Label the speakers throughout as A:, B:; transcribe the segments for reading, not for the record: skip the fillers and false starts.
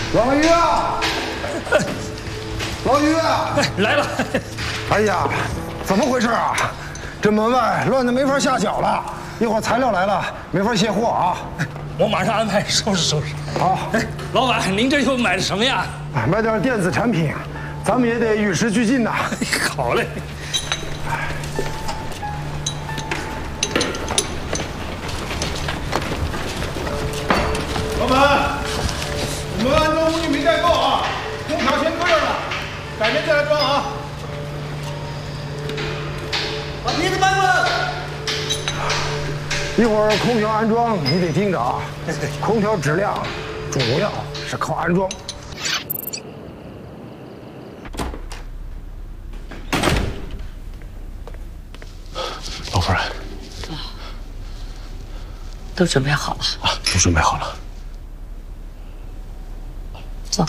A: 老于啊，老于啊，
B: 来了。
A: 哎呀，怎么回事啊？这门外乱得没法下脚了，一会儿材料来了没法卸货啊。
B: 我马上安排收拾收拾。
A: 好，
B: 老板，您这又买的什么呀？
A: 买点电子产品，咱们也得与时俱进呐。
B: 好嘞。
A: 老板，我们安装物具没盖够啊，空调先搁这儿了，改天再来装啊。
C: 把鼻子搬过来。
A: 一会儿空调安装你得盯着啊，空调质量主要是靠安装。
D: 老夫人，
E: 都准备好了
D: 啊，都准备好了。
E: 坐。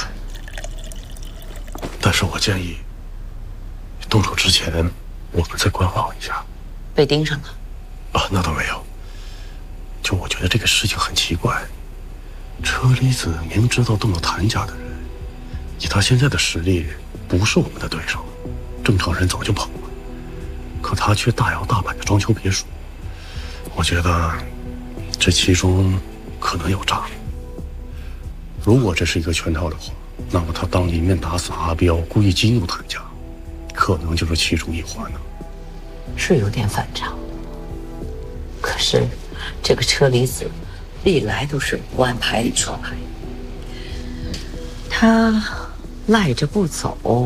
D: 但是我建议，动手之前，我们再观望一下。
E: 被盯上了？
D: 啊，那倒没有。就我觉得这个事情很奇怪，车厘子明知道动了谭家的人，以他现在的实力，不是我们的对手，正常人早就跑了。可他却大摇大摆的装修别墅，我觉得这其中可能有诈。如果这是一个圈套的话，那么他当年面打死阿彪，故意激怒谭家，可能就是其中一环呢。
E: 是有点反常，可是这个车厘子历来都是不按牌理出牌，他赖着不走。